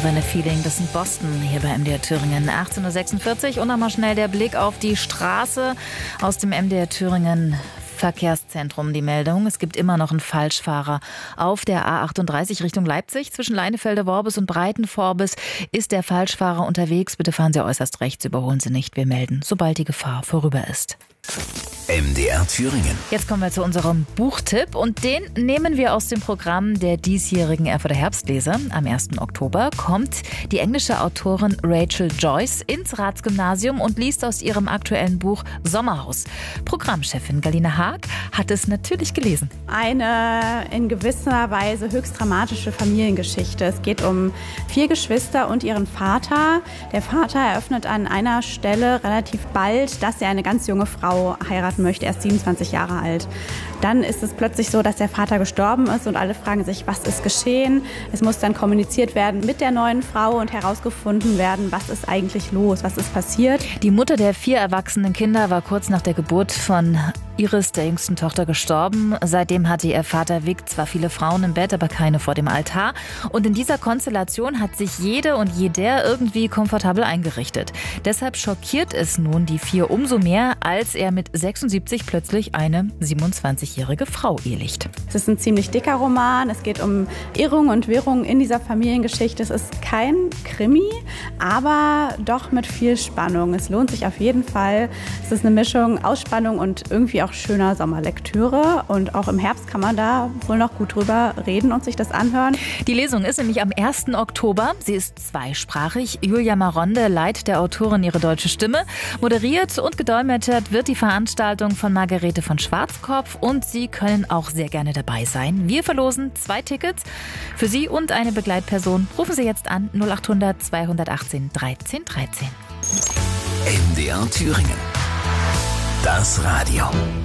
Havana Feeling, das sind Boston hier bei MDR Thüringen. 18.46 Uhr und nochmal schnell der Blick auf die Straße aus dem MDR Thüringen Verkehrszentrum. Die Meldung: Es gibt immer noch einen Falschfahrer auf der A38 Richtung Leipzig. Zwischen Leinefelde-Worbis und Breitenvorbis ist der Falschfahrer unterwegs. Bitte fahren Sie äußerst rechts, überholen Sie nicht. Wir melden, sobald die Gefahr vorüber ist. MDR Thüringen. Jetzt kommen wir zu unserem Buchtipp und den nehmen wir aus dem Programm der diesjährigen Erfurter Herbstlese. Am 1. Oktober kommt die englische Autorin Rachel Joyce ins Ratsgymnasium und liest aus ihrem aktuellen Buch Sommerhaus. Programmchefin Galina Haag hat es natürlich gelesen. Eine in gewisser Weise höchst dramatische Familiengeschichte. Es geht um 4 Geschwister und ihren Vater. Der Vater eröffnet an einer Stelle relativ bald, dass er eine ganz junge Frau heiraten möchte, erst 27 Jahre alt. Dann ist es plötzlich so, dass der Vater gestorben ist und alle fragen sich, was ist geschehen? Es muss dann kommuniziert werden mit der neuen Frau und herausgefunden werden, was ist eigentlich los, was ist passiert. Die Mutter der 4 erwachsenen Kinder war kurz nach der Geburt von Iris, der jüngsten Tochter, gestorben. Seitdem hatte ihr Vater Vic zwar viele Frauen im Bett, aber keine vor dem Altar. Und in dieser Konstellation hat sich jede und jeder irgendwie komfortabel eingerichtet. Deshalb schockiert es nun die 4 umso mehr, als er mit 76 plötzlich eine 27-jährige Frau ehelicht. Es ist ein ziemlich dicker Roman. Es geht um Irrung und Wirrung in dieser Familiengeschichte. Es ist kein Krimi, aber doch mit viel Spannung. Es lohnt sich auf jeden Fall. Es ist eine Mischung aus Spannung und irgendwie auch schöner Sommerlektüre. Und auch im Herbst kann man da wohl noch gut drüber reden und sich das anhören. Die Lesung ist nämlich am 1. Oktober. Sie ist zweisprachig. Julia Maronde leiht der Autorin ihre deutsche Stimme. Moderiert und gedolmetschert wird die Veranstaltung von Margarete von Schwarzkopf und Sie können auch sehr gerne dabei sein. Wir verlosen 2 Tickets für Sie und eine Begleitperson. Rufen Sie jetzt an 0800 218 13 13. MDR Thüringen. Das Radio.